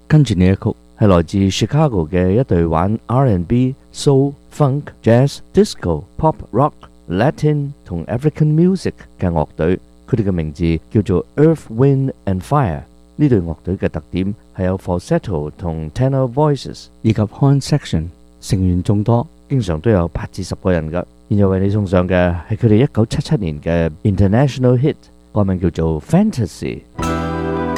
跟住呢一曲係來自 Chicago 嘅一隊玩 R&B、Soul、Funk、Jazz、Disco、Pop、Rock、Latin 同 African Music 嘅樂隊，佢哋嘅名字叫做 Earth、Wind and Fire。呢隊樂隊嘅特點係有 falsetto 同 tenor voices， 以及 horn section， 成員眾多， 經常都有8至10個人㗎。現在為你送上嘅係佢哋1977年嘅 International Hit，歌名叫做 Fantasy。